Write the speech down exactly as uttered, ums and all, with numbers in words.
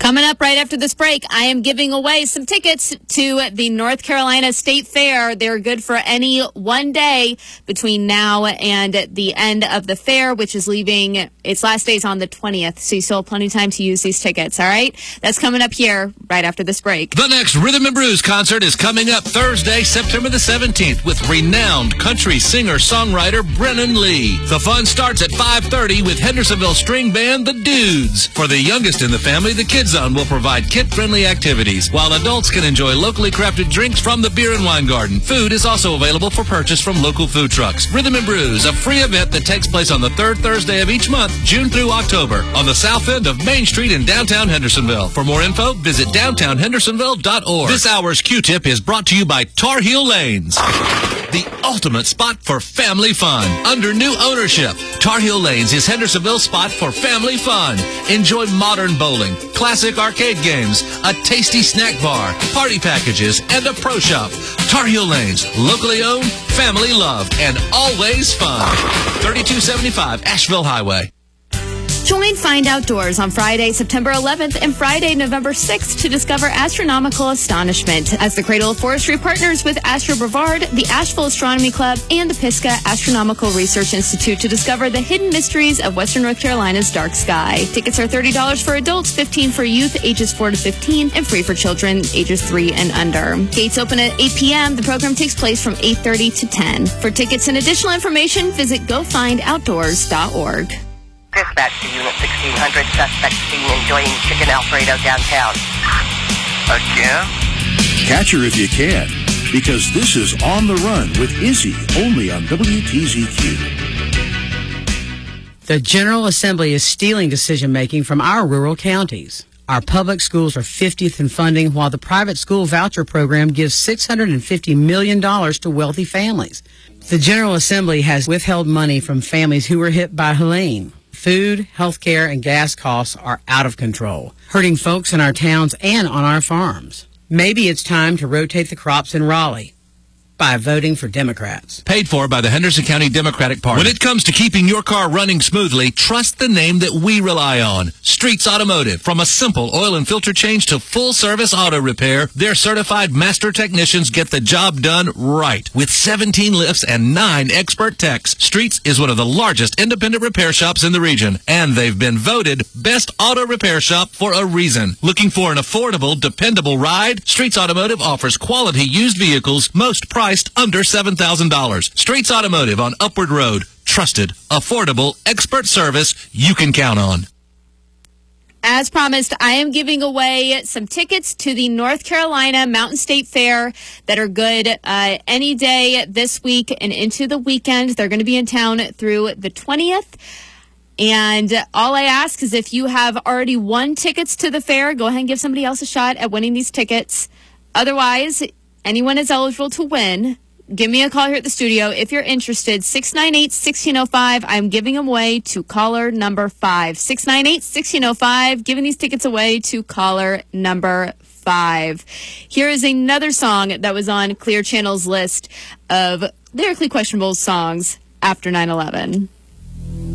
Coming up right after this break, I am giving away some tickets to the North Carolina State Fair. They're good for any one day between now and the end of the fair, which is leaving its last days on the twentieth. So you still have plenty of time to use these tickets, all right? That's coming up here right after this break. The next Rhythm and Blues concert is coming up Thursday, September the seventeenth with renowned country singer-songwriter Brennan Lee. The fun starts at five thirty with Hendersonville String Band The Dudes. For the youngest in the family, the Kids Zone will provide kid-friendly activities, while adults can enjoy locally crafted drinks from the Beer and Wine Garden. Food is also available for purchase from local food trucks. Rhythm and Brews, a free event that takes place on the third Thursday of each month, June through October, on the south end of Main Street in downtown Hendersonville. For more info, visit downtown hendersonville dot org. This hour's Q-Tip is brought to you by Tar Heel Lanes, the ultimate spot for family fun. Under new ownership, Tar Heel Lanes is Hendersonville's spot for family fun. Enjoy modern bowling, classic arcade games, a tasty snack bar, party packages, and a pro shop. Tar Heel Lanes, locally owned, family loved, and always fun. thirty-two seventy-five Asheville Highway. Join Find Outdoors on Friday, September eleventh and Friday, November sixth to discover astronomical astonishment as the Cradle of Forestry partners with Astro Brevard, the Asheville Astronomy Club, and the Pisgah Astronomical Research Institute to discover the hidden mysteries of Western North Carolina's dark sky. Tickets are thirty dollars for adults, fifteen dollars for youth ages four to fifteen, and free for children ages three and under. Gates open at eight p.m. The program takes place from eight thirty to ten. For tickets and additional information, visit go find outdoors dot org. Dispatch to Unit sixteen hundred, suspect seen enjoying chicken Alfredo downtown. Again? Catch her if you can, because this is On the Run with Izzy, only on W T Z Q. The General Assembly is stealing decision-making from our rural counties. Our public schools are fiftieth in funding, while the private school voucher program gives six hundred fifty million dollars to wealthy families. The General Assembly has withheld money from families who were hit by Helene. Food, health care, and gas costs are out of control, hurting folks in our towns and on our farms. Maybe it's time to rotate the crops in Raleigh by voting for Democrats. Paid for by the Henderson County Democratic Party. When it comes to keeping your car running smoothly, trust the name that we rely on. Streets Automotive. From a simple oil and filter change to full-service auto repair, their certified master technicians get the job done right. With seventeen lifts and nine expert techs, Streets is one of the largest independent repair shops in the region, and they've been voted Best Auto Repair Shop for a reason. Looking for an affordable, dependable ride? Streets Automotive offers quality used vehicles, most priced under seven thousand dollars. Streets Automotive on Upward Road. Trusted, affordable, expert service you can count on. As promised, I am giving away some tickets to the North Carolina Mountain State Fair that are good uh, any day this week and into the weekend. They're going to be in town through the twentieth. And all I ask is if you have already won tickets to the fair, go ahead and give somebody else a shot at winning these tickets. Otherwise, anyone is eligible to win. Give me a call here at the studio if you're interested. six nine eight, one six zero five. I'm giving them away to caller number five. six nine eight, one six zero five. Giving these tickets away to caller number five. Here is another song that was on Clear Channel's list of lyrically questionable songs after nine eleven.